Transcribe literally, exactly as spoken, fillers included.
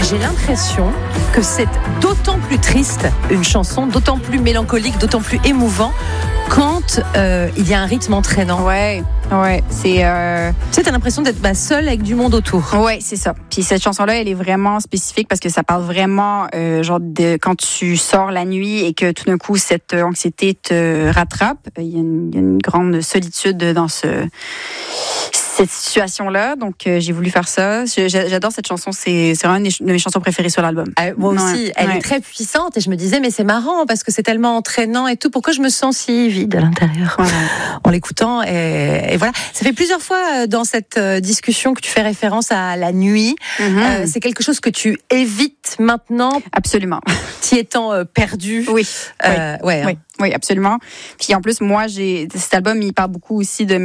j'ai l'impression que c'est d'autant plus triste, une chanson, d'autant plus mélancolique, d'autant plus émouvant quand euh, il y a un rythme entraînant. Ouais, ouais, c'est... Euh... Tu sais, t'as l'impression d'être bah, seule avec du monde autour. Ouais, c'est ça. Puis cette chanson-là, elle est vraiment spécifique parce que ça parle vraiment, euh, genre, de quand tu sors la nuit et que tout d'un coup, cette anxiété te rattrape. Il y a une, il y a une grande solitude dans ce... cette situation-là, donc euh, j'ai voulu faire ça. J'adore cette chanson, c'est, c'est vraiment une de mes chansons préférées sur l'album. Euh, moi aussi, ouais. elle ouais. est très puissante et je me disais, mais c'est marrant parce que c'est tellement entraînant et tout, pourquoi je me sens si vide à l'intérieur voilà. en l'écoutant et, et voilà. Ça fait plusieurs fois dans cette discussion que tu fais référence à la nuit. Mm-hmm. Euh, c'est quelque chose que tu évites maintenant. Absolument. T'y étant euh, perdu. Oui. Euh, oui. Ouais. Oui. Hein. Oui, absolument. Puis en plus, moi, j'ai cet album, il parle beaucoup aussi de